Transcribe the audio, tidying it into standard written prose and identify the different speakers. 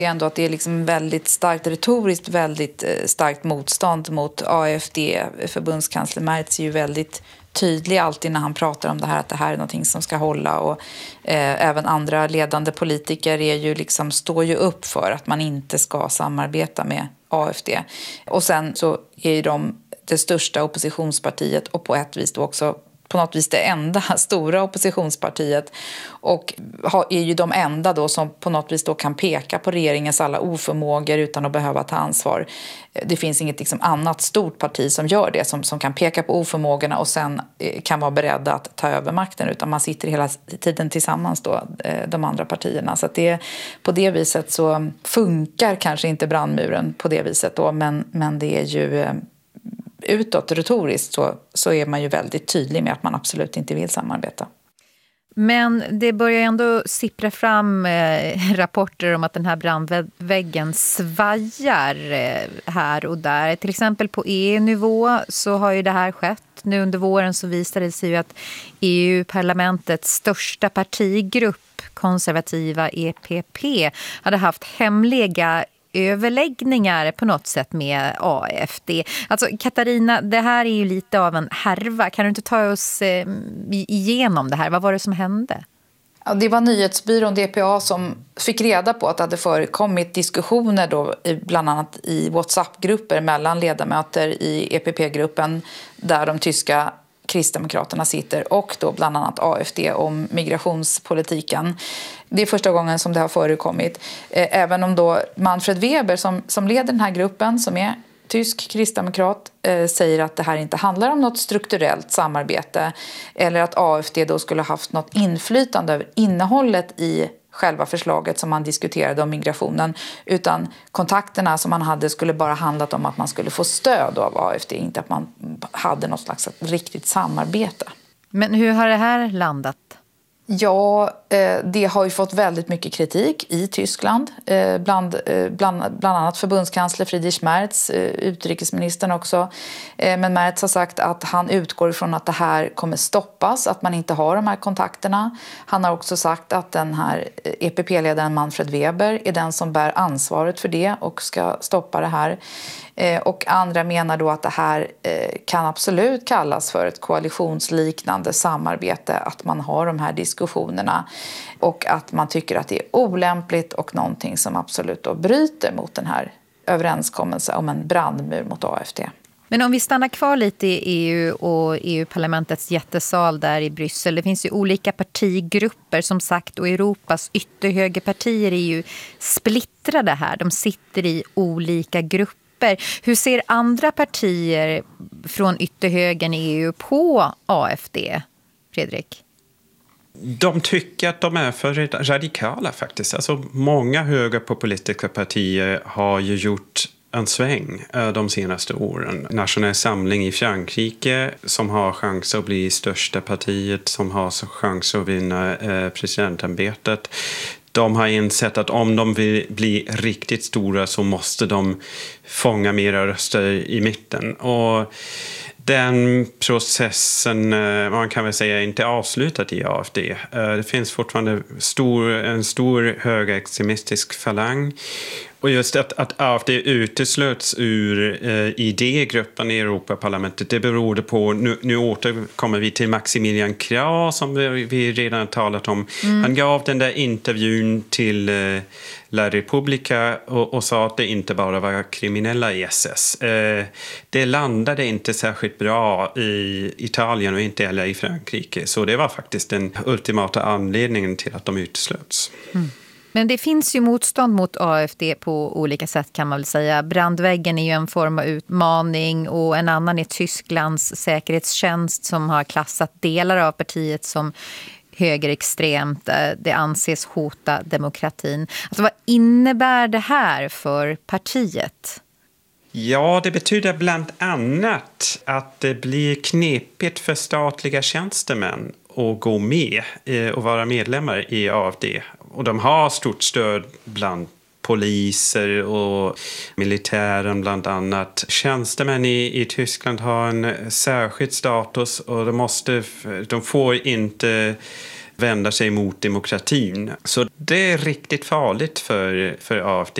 Speaker 1: Ändå att det är liksom väldigt starkt retoriskt, väldigt starkt motstånd mot AfD. Förbundskansler Merz är ju väldigt tydlig alltid när han pratar om det här, att det här är någonting som ska hålla, och även andra ledande politiker är ju liksom, står ju upp för att man inte ska samarbeta med AfD. Och sen så är ju de det största oppositionspartiet och på ett vis då också på något vis det enda stora oppositionspartiet, och är ju de enda då som på något vis då kan peka på regeringens alla oförmågor utan att behöva ta ansvar. Det finns inget liksom annat stort parti som gör det, som kan peka på oförmågorna och sen kan vara beredda att ta över makten, utan man sitter hela tiden tillsammans då, de andra partierna. Så att på det viset så funkar kanske inte brandmuren på det viset då, men det är ju utåt retoriskt så är man ju väldigt tydlig med att man absolut inte vill samarbeta.
Speaker 2: Men det börjar ändå sippra fram rapporter om att den här brandväggen svajar här och där. Till exempel på EU-nivå så har ju det här skett. Nu under våren så visade det sig ju att EU-parlamentets största partigrupp, konservativa EPP, hade haft hemliga överläggningar på något sätt med AfD. Alltså Katarina, det här är ju lite av en härva. Kan du inte ta oss igenom det här? Vad var det som hände?
Speaker 1: Ja, det var nyhetsbyrån DPA som fick reda på att det hade förekommit diskussioner då, bland annat i WhatsApp-grupper mellan ledamöter i EPP-gruppen där de tyska Kristdemokraterna sitter, och då bland annat AfD om migrationspolitiken. Det är första gången som det har förekommit. Även om då Manfred Weber som leder den här gruppen, som är tysk kristdemokrat, säger att det här inte handlar om något strukturellt samarbete eller att AfD då skulle ha haft något inflytande över innehållet i själva förslaget som man diskuterade om migrationen, utan kontakterna som man hade skulle bara handlat om att man skulle få stöd av AfD, inte att man hade något slags riktigt samarbete.
Speaker 2: Men hur har det här landat?
Speaker 1: Ja, det har ju fått väldigt mycket kritik i Tyskland, bland annat förbundskansler Friedrich Merz, utrikesministern också. Men Merz har sagt att han utgår ifrån att det här kommer stoppas, att man inte har de här kontakterna. Han har också sagt att den här EPP-ledaren Manfred Weber är den som bär ansvaret för det och ska stoppa det här. Och andra menar då att det här kan absolut kallas för ett koalitionsliknande samarbete, att man har de här diskussionerna, och att man tycker att det är olämpligt och någonting som absolut då bryter mot den här överenskommelsen om en brandmur mot AfD.
Speaker 2: Men om vi stannar kvar lite i EU och EU-parlamentets jättesal där i Bryssel. Det finns ju olika partigrupper som sagt, och Europas ytterhögerpartier är ju splittrade här. De sitter i olika grupper. Hur ser andra partier från ytterhögern i EU på AfD, Fredrik?
Speaker 3: De tycker att de är för radikala faktiskt. Alltså många högerpopulistiska partier har ju gjort en sväng de senaste åren. Nationell samling i Frankrike som har chans att bli största partiet, som har chans att vinna presidentämbetet. De har insett att om de vill bli riktigt stora så måste de fånga mera röster i mitten. Och den processen, man kan väl säga, inte avslutad i AfD. Det finns fortfarande en stor högerextremistisk falang. Och just att AfD uteslöts ur idégruppen i Europaparlamentet, det berodde på, nu återkommer vi till Maximilian Krah som vi redan talat om. Han gav den där intervjun till La Repubblica och sa att det inte bara var kriminella i SS. Det landade inte särskilt bra i Italien och inte heller i Frankrike. Så det var faktiskt den ultimata anledningen till att de uteslöts.
Speaker 2: Men det finns ju motstånd mot AfD på olika sätt, kan man väl säga. Brandväggen är ju en form av utmaning, och en annan är Tysklands säkerhetstjänst som har klassat delar av partiet som högerextremt. Det anses hota demokratin. Alltså, vad innebär det här för partiet?
Speaker 3: Ja, det betyder bland annat att det blir knepigt för statliga tjänstemän att gå med och vara medlemmar i AfD. Och de har stort stöd bland poliser och militären bland annat. Tjänstemän i Tyskland har en särskild status och de får inte vända sig mot demokratin. Så det är riktigt farligt för AfD.